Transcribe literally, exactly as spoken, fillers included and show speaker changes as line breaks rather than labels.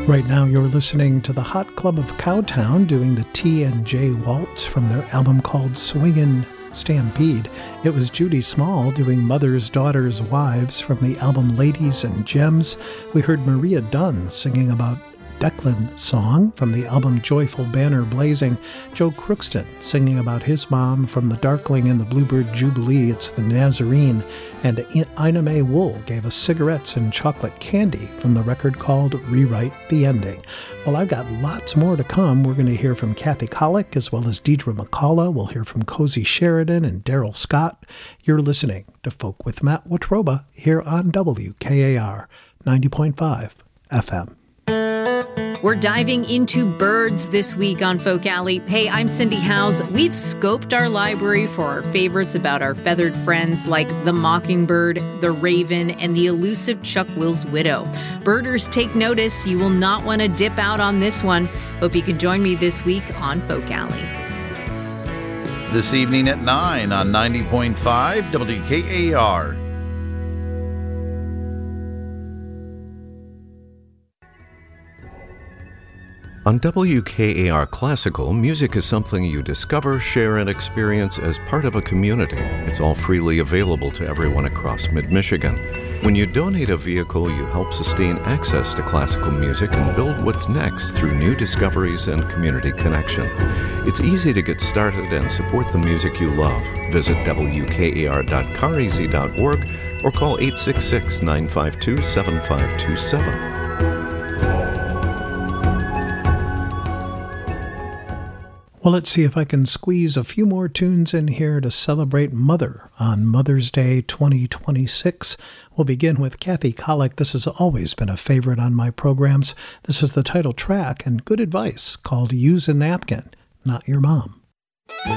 Right now you're listening to the Hot Club of Cowtown doing the T and J Waltz from their album called Swingin' Stampede. It was Judy Small doing Mothers, Daughters, Wives from the album Ladies and Gems. We heard Maria Dunn singing about Declan Song from the album Joyful Banner Blazing. Joe Crookston singing about his mom from the Darkling and the Bluebird Jubilee. It's the Nazarene. And Ina May Wool gave us Cigarettes and Chocolate Candy from the record called Rewrite the Ending. Well, I've got lots more to come. We're going to hear from Kathy Kollick as well as Deidre McCullough. We'll hear from Cozy Sheridan and Daryl Scott. You're listening to Folk with Matt Watroba here on W K A R ninety point five F M.
We're diving into birds this week on Folk Alley. Hey, I'm Cindy Howes. We've scoped our library for our favorites about our feathered friends like the mockingbird, the raven, and the elusive Chuck Will's widow. Birders, take notice. You will not want to dip out on this one. Hope you can join me this week on Folk Alley.
This evening at nine on ninety point five W K A R.
On W K A R Classical, music is something you discover, share, and experience as part of a community. It's all freely available to everyone across mid-Michigan. When you donate a vehicle, you help sustain access to classical music and build what's next through new discoveries and community connection. It's easy to get started and support the music you love. Visit W K A R dot careasy dot org or call eight six six, nine five two, seven five two seven.
Well, let's see if I can squeeze a few more tunes in here to celebrate Mother on Mother's Day twenty twenty-six. We'll begin with Kathy Kollick. This has always been a favorite on my programs. This is the title track and good advice called Use a Napkin, Not Your Mom.